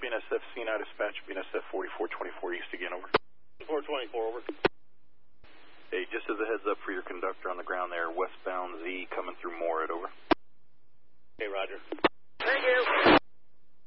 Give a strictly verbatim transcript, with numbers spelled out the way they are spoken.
B N S F, C N I dispatch, B N S F forty-four twenty-four east again, over. four twenty-four, over. Hey, just as a heads up for your conductor on the ground there, westbound Z coming through Morris.